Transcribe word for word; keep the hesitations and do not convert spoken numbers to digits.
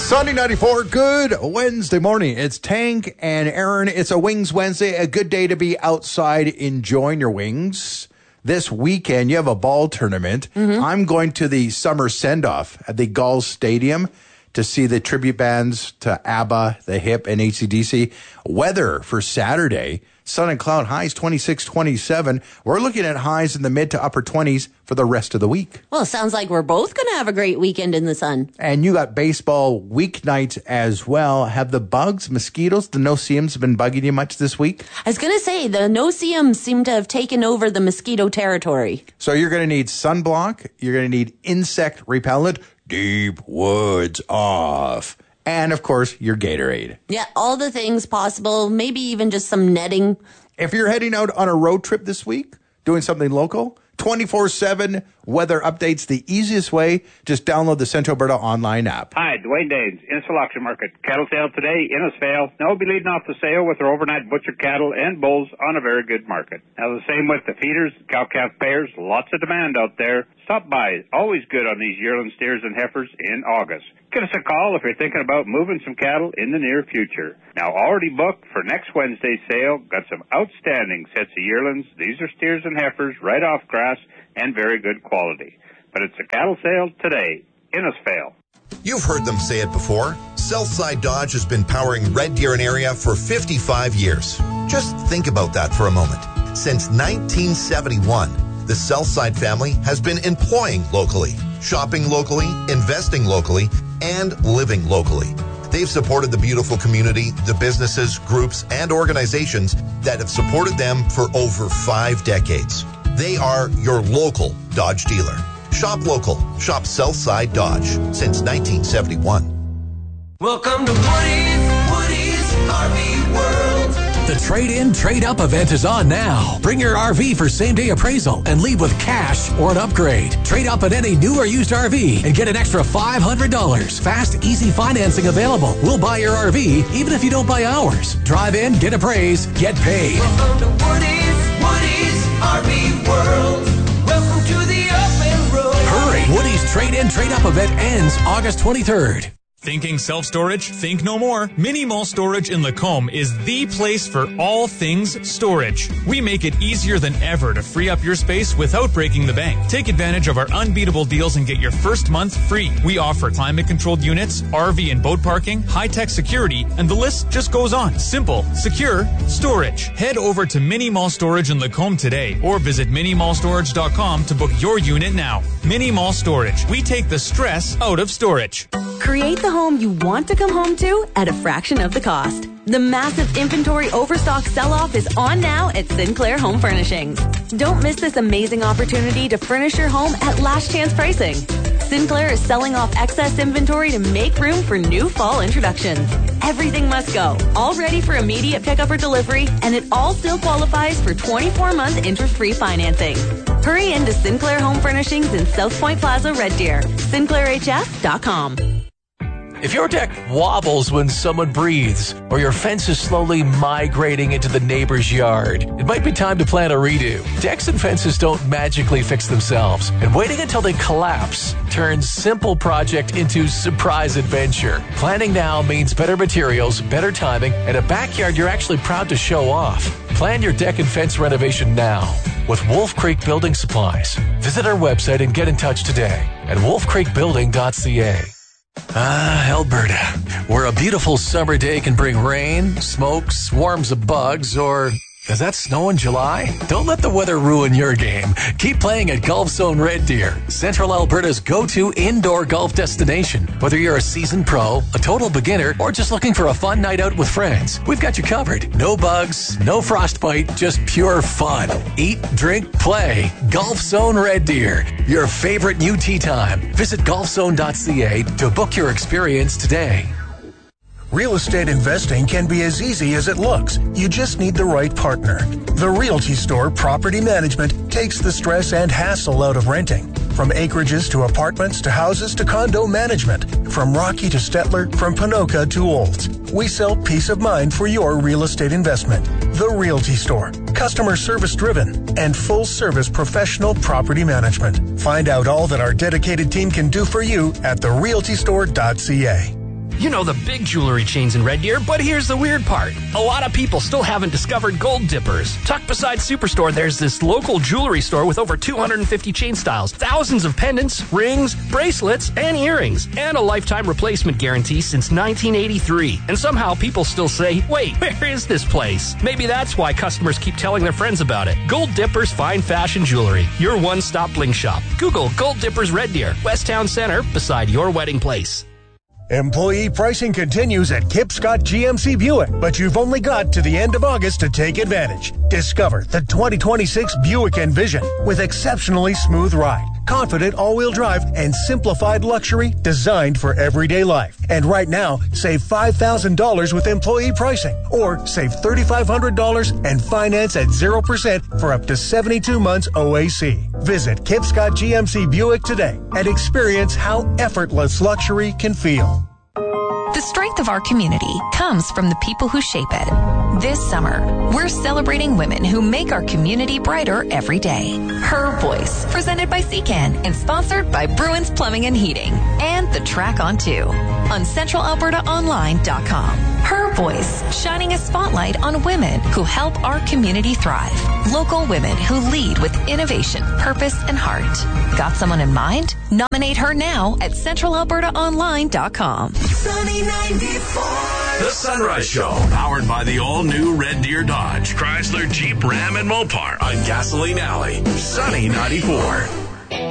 Sunny ninety-four, good Wednesday morning. It's Tank and Aaron. It's a Wings Wednesday, a good day to be outside enjoying your wings. This weekend, you have a ball tournament. Mm-hmm. I'm going to the summer send-off at the Gulls Stadium to see the tribute bands to ABBA, The Hip, and A C D C. Weather for Saturday, sun and cloud, highs twenty-six, twenty-seven. We're looking at highs in the mid to upper twenties for the rest of the week. Well, it sounds like we're both going to have a great weekend in the sun. And you got baseball weeknights as well. Have the bugs, mosquitoes, the no-see-ums been bugging you much this week? I was going to say, the no-see-ums seem to have taken over the mosquito territory. So you're going to need sunblock. You're going to need insect repellent. Deep woods off. And, of course, your Gatorade. Yeah, all the things possible. Maybe even just some netting. If you're heading out on a road trip this week, doing something local, twenty-four seven weather updates, the easiest way. Just download the Central Alberta online app. Hi, Dwayne Daines, Innisfil Auction Market. Cattle sale today, Innisfail. Now we'll be leading off the sale with our overnight butchered cattle and bulls on a very good market. Now the same with the feeders, cow-calf pairs, lots of demand out there. Stop by. Always good on these yearling steers and heifers in August. Give us a call if you're thinking about moving some cattle in the near future. Now, already booked for next Wednesday's sale. Got some outstanding sets of yearlings. These are steers and heifers right off grass and very good quality. But it's a cattle sale today. Innisfail. You've heard them say it before. Southside Dodge has been powering Red Deer and area for fifty-five years. Just think about that for a moment. Since nineteen seventy-one, the Southside family has been employing locally, shopping locally, investing locally, and living locally. They've supported the beautiful community, the businesses, groups, and organizations that have supported them for over five decades. They are your local Dodge dealer. Shop local. Shop Southside Dodge since nineteen seventy-one. Welcome to Woody's, Woody's R V World. The trade-in, trade-up event is on now. Bring your R V for same-day appraisal and leave with cash or an upgrade. Trade up at any new or used R V and get an extra five hundred dollars. Fast, easy financing available. We'll buy your R V even if you don't buy ours. Drive in, get appraised, get paid. Welcome to Woody's, Woody's R V World. Welcome to the up and road. Hurry! Woody's trade-in, trade-up event ends August twenty-third. Thinking self-storage? Think no more. Mini Mall Storage in Lacombe is the place for all things storage. We make it easier than ever to free up your space without breaking the bank. Take advantage of our unbeatable deals and get your first month free. We offer climate-controlled units, R V and boat parking, high-tech security, and the list just goes on. Simple, secure, storage. Head over to Mini Mall Storage in Lacombe today or visit mini mall storage dot com to book your unit now. Mini Mall Storage. We take the stress out of storage. Create the home you want to come home to at a fraction of the cost. The massive inventory overstock sell-off is on now at Sinclair Home Furnishings. Don't miss this amazing opportunity to furnish your home at last chance pricing. Sinclair is selling off excess inventory to make room for new fall introductions. Everything must go, all ready for immediate pickup or delivery, and it all still qualifies for twenty-four month interest-free financing. Hurry into Sinclair Home Furnishings in South Point Plaza, Red Deer. Sinclair H F dot com. If your deck wobbles when someone breathes, or your fence is slowly migrating into the neighbor's yard, it might be time to plan a redo. Decks and fences don't magically fix themselves, and waiting until they collapse turns simple project into surprise adventure. Planning now means better materials, better timing, and a backyard you're actually proud to show off. Plan your deck and fence renovation now with Wolf Creek Building Supplies. Visit our website and get in touch today at wolf creek building dot c a. Ah, Alberta, where a beautiful summer day can bring rain, smoke, swarms of bugs, or does that snow in July? Don't let the weather ruin your game. Keep playing at Golf Zone Red Deer, Central Alberta's go-to indoor golf destination. Whether you're a seasoned pro, a total beginner, or just looking for a fun night out with friends, we've got you covered. No bugs, no frostbite, just pure fun. Eat, drink, play. Golf Zone Red Deer, your favorite new tee time. Visit golf zone dot c a to book your experience today. Real estate investing can be as easy as it looks. You just need the right partner. The Realty Store Property Management takes the stress and hassle out of renting. From acreages to apartments to houses to condo management. From Rocky to Stettler, from Panoka to Olds. We sell peace of mind for your real estate investment. The Realty Store. Customer service driven and full service professional property management. Find out all that our dedicated team can do for you at the realty store dot c a. You know the big jewelry chains in Red Deer, but here's the weird part. A lot of people still haven't discovered Gold Dippers. Tucked beside Superstore, there's this local jewelry store with over two hundred fifty chain styles, thousands of pendants, rings, bracelets, and earrings, and a lifetime replacement guarantee since nineteen eighty-three. And somehow people still say, wait, where is this place? Maybe that's why customers keep telling their friends about it. Gold Dippers Fine Fashion Jewelry, your one-stop bling shop. Google Gold Dippers Red Deer, West Town Center, beside your wedding place. Employee pricing continues at Kip Scott G M C Buick, but you've only got to the end of August to take advantage. Discover the twenty twenty-six Buick Envision with exceptionally smooth ride, confident all-wheel drive, and simplified luxury designed for everyday life. And right now, save five thousand dollars with employee pricing, or save three thousand five hundred dollars and finance at zero percent for up to seventy-two months O A C. Visit Kip Scott G M C Buick today and experience how effortless luxury can feel. The strength of our community comes from the people who shape it. This summer, we're celebrating women who make our community brighter every day. Her Voice, presented by C CAN and sponsored by Bruins Plumbing and Heating, and the track on two on central alberta online dot com. Her Voice, shining a spotlight on women who help our community thrive. Local women who lead with innovation, purpose, and heart. Got someone in mind? Nominate her now at central alberta online dot com. Sunny ninety-four. The Sunrise Show, powered by the all-new Red Deer Dodge, Chrysler, Jeep, Ram, and Mopar on Gasoline Alley. Sunny ninety-four.